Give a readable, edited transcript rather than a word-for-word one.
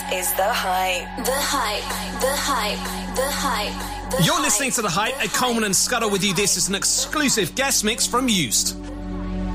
is The Hype. The Hype. The Hype. The Hype. You're listening to The Hype. Ed Coleman and Scudder with you. This is an exclusive guest mix from Used.